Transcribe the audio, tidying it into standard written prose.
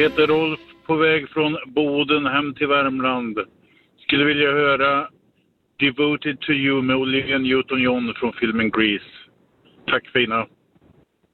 Heter Rolf, på väg från Boden hem till Värmland. Skulle vilja höra Devoted to You med Olivia Newton-John från filmen Grease. Tack fina.